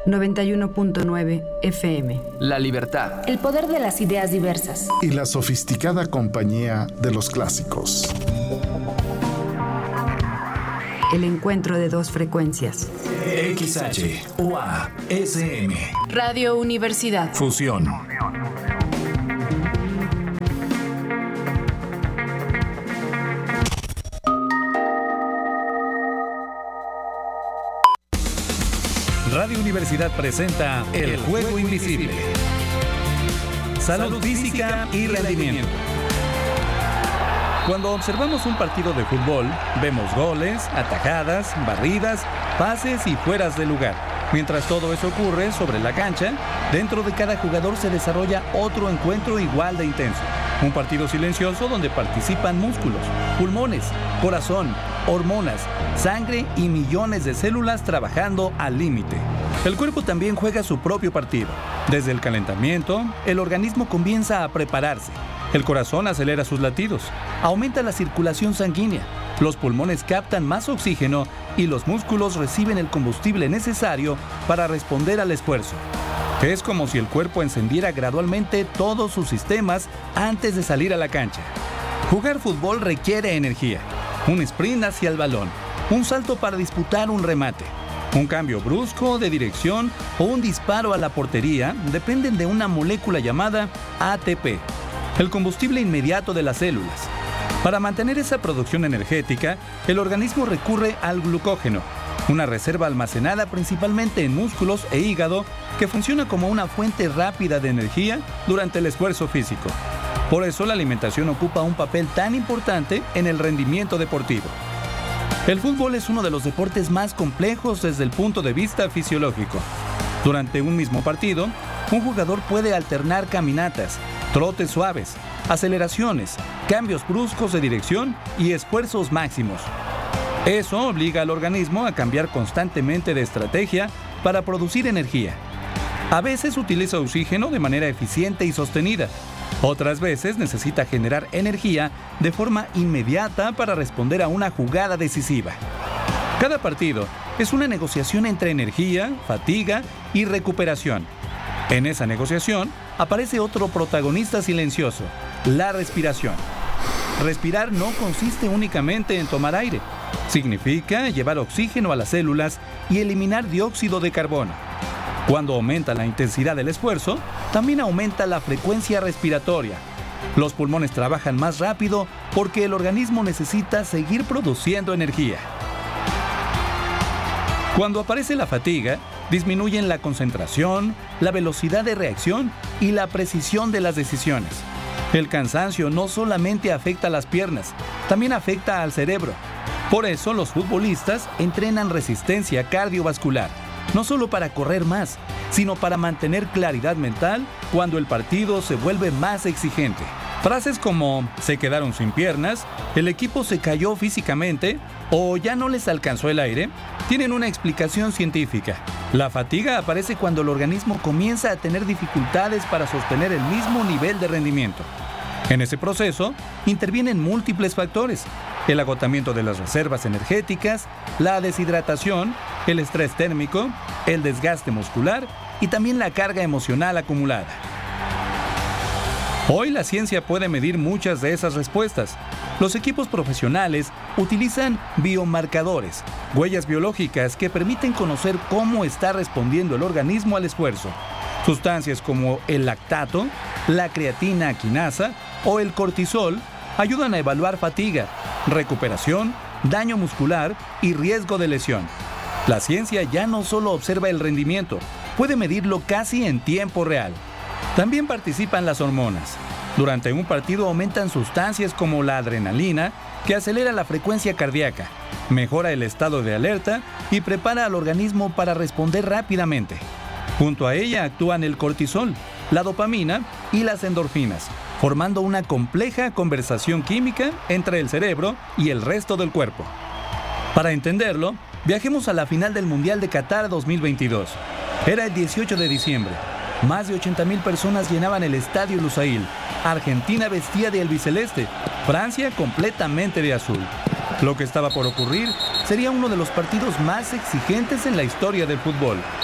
91.9 FM. La libertad. El poder de las ideas diversas. Y la sofisticada compañía de los clásicos. El encuentro de dos frecuencias. XH, UA, SM. Radio Universidad. Fusión. Radio Universidad presenta El Juego Invisible. Salud física y rendimiento. Cuando observamos un partido de fútbol, vemos goles, atajadas, barridas, pases y fueras de lugar. Mientras todo eso ocurre sobre la cancha, dentro de cada jugador se desarrolla otro encuentro igual de intenso. Un partido silencioso donde participan músculos, pulmones, corazón, hormonas, sangre y millones de células trabajando al límite. El cuerpo también juega su propio partido. Desde el calentamiento, el organismo comienza a prepararse. El corazón acelera sus latidos, aumenta la circulación sanguínea, los pulmones captan más oxígeno y los músculos reciben el combustible necesario para responder al esfuerzo. Es como si el cuerpo encendiera gradualmente todos sus sistemas antes de salir a la cancha. Jugar fútbol requiere energía. Un sprint hacia el balón, un salto para disputar un remate, un cambio brusco de dirección o un disparo a la portería dependen de una molécula llamada ATP, el combustible inmediato de las células. Para mantener esa producción energética, el organismo recurre al glucógeno, una reserva almacenada principalmente en músculos e hígado que funciona como una fuente rápida de energía durante el esfuerzo físico. Por eso la alimentación ocupa un papel tan importante en el rendimiento deportivo. El fútbol es uno de los deportes más complejos desde el punto de vista fisiológico. Durante un mismo partido, un jugador puede alternar caminatas, trotes suaves, aceleraciones, cambios bruscos de dirección y esfuerzos máximos. Eso obliga al organismo a cambiar constantemente de estrategia para producir energía. A veces utiliza oxígeno de manera eficiente y sostenida. Otras veces necesita generar energía de forma inmediata para responder a una jugada decisiva. Cada partido es una negociación entre energía, fatiga y recuperación. En esa negociación aparece otro protagonista silencioso, la respiración. Respirar no consiste únicamente en tomar aire. Significa llevar oxígeno a las células y eliminar dióxido de carbono. Cuando aumenta la intensidad del esfuerzo, también aumenta la frecuencia respiratoria. Los pulmones trabajan más rápido porque el organismo necesita seguir produciendo energía. Cuando aparece la fatiga, disminuyen la concentración, la velocidad de reacción y la precisión de las decisiones. El cansancio no solamente afecta a las piernas, también afecta al cerebro. Por eso los futbolistas entrenan resistencia cardiovascular, no solo para correr más, sino para mantener claridad mental cuando el partido se vuelve más exigente. Frases como "se quedaron sin piernas", "el equipo se cayó físicamente" o "ya no les alcanzó el aire" tienen una explicación científica. La fatiga aparece cuando el organismo comienza a tener dificultades para sostener el mismo nivel de rendimiento. En ese proceso intervienen múltiples factores: el agotamiento de las reservas energéticas, la deshidratación, el estrés térmico, el desgaste muscular y también la carga emocional acumulada. Hoy la ciencia puede medir muchas de esas respuestas. Los equipos profesionales utilizan biomarcadores, huellas biológicas que permiten conocer cómo está respondiendo el organismo al esfuerzo. Sustancias como el lactato, la creatina quinasa o el cortisol ayudan a evaluar fatiga, recuperación, daño muscular y riesgo de lesión. La ciencia ya no solo observa el rendimiento, puede medirlo casi en tiempo real. También participan las hormonas. Durante un partido aumentan sustancias como la adrenalina, que acelera la frecuencia cardíaca, mejora el estado de alerta y prepara al organismo para responder rápidamente. Junto a ella actúan el cortisol, la dopamina y las endorfinas, formando una compleja conversación química entre el cerebro y el resto del cuerpo. Para entenderlo, viajemos a la final del Mundial de Qatar 2022. Era el 18 de diciembre. Más de 80,000 personas llenaban el estadio Lusail. Argentina vestía de albiceleste, Francia completamente de azul. Lo que estaba por ocurrir sería uno de los partidos más exigentes en la historia del fútbol.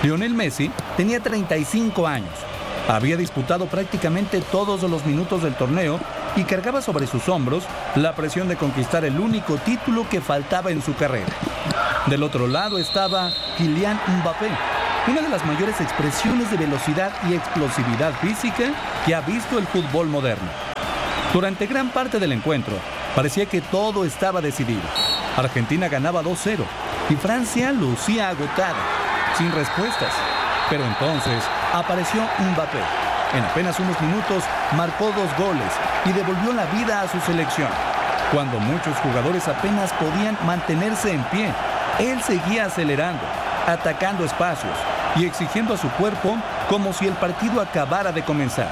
Lionel Messi tenía 35 años. Había disputado prácticamente todos los minutos del torneo y cargaba sobre sus hombros la presión de conquistar el único título que faltaba en su carrera. Del otro lado estaba Kylian Mbappé, una de las mayores expresiones de velocidad y explosividad física que ha visto el fútbol moderno. Durante gran parte del encuentro, parecía que todo estaba decidido. Argentina ganaba 2-0 y Francia lucía agotada, sin respuestas. Pero entonces apareció Mbappé. En apenas unos minutos marcó 2 goles y devolvió la vida a su selección. Cuando muchos jugadores apenas podían mantenerse en pie, él seguía acelerando, atacando espacios y exigiendo a su cuerpo como si el partido acabara de comenzar.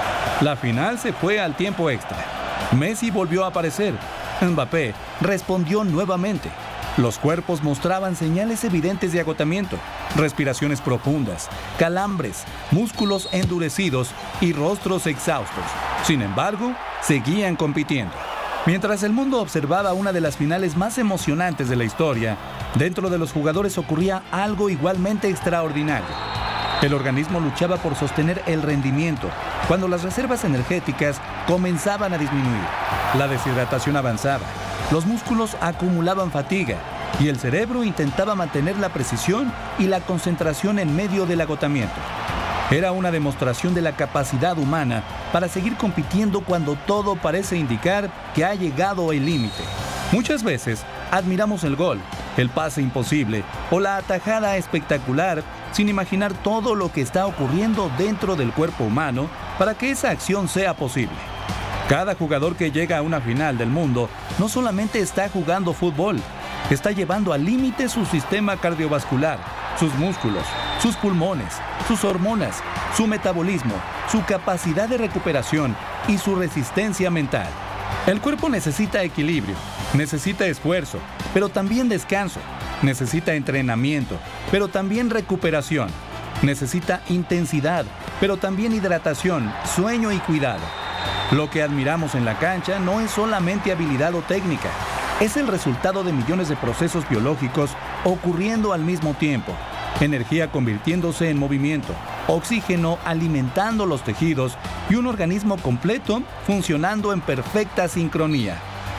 La final se fue al tiempo extra. Messi volvió a aparecer. Mbappé respondió nuevamente. Los cuerpos mostraban señales evidentes de agotamiento, respiraciones profundas, calambres, músculos endurecidos y rostros exhaustos. Sin embargo, seguían compitiendo. Mientras el mundo observaba una de las finales más emocionantes de la historia, dentro de los jugadores ocurría algo igualmente extraordinario. El organismo luchaba por sostener el rendimiento cuando las reservas energéticas comenzaban a disminuir. La deshidratación avanzaba, los músculos acumulaban fatiga y el cerebro intentaba mantener la precisión y la concentración en medio del agotamiento. Era una demostración de la capacidad humana para seguir compitiendo cuando todo parece indicar que ha llegado el límite. Muchas veces admiramos el gol, el pase imposible o la atajada espectacular sin imaginar todo lo que está ocurriendo dentro del cuerpo humano para que esa acción sea posible. Cada jugador que llega a una final del mundo no solamente está jugando fútbol, está llevando al límite su sistema cardiovascular, sus músculos, sus pulmones, sus hormonas, su metabolismo, su capacidad de recuperación y su resistencia mental. El cuerpo necesita equilibrio, necesita esfuerzo, pero también descanso. Necesita entrenamiento, pero también recuperación. Necesita intensidad, pero también hidratación, sueño y cuidado. Lo que admiramos en la cancha no es solamente habilidad o técnica, es el resultado de millones de procesos biológicos ocurriendo al mismo tiempo. Energía convirtiéndose en movimiento, oxígeno alimentando los tejidos y un organismo completo funcionando en perfecta sincronía.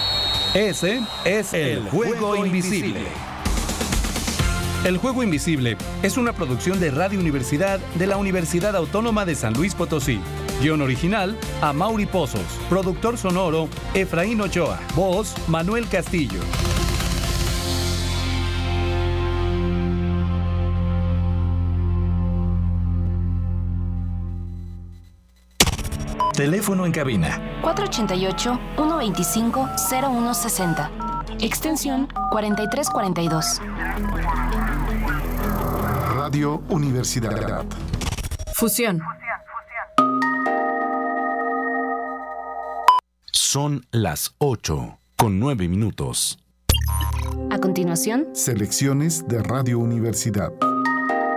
Ese es el Juego Invisible. El Juego Invisible es una producción de Radio Universidad de la Universidad Autónoma de San Luis Potosí. Guión original, Amaury Pozos. Productor sonoro, Efraín Ochoa. Voz, Manuel Castillo. Teléfono en cabina. 488-125-0160. Extensión 4342. Radio Universidad. Fusión. Son las 8:09. A continuación, Selecciones de Radio Universidad.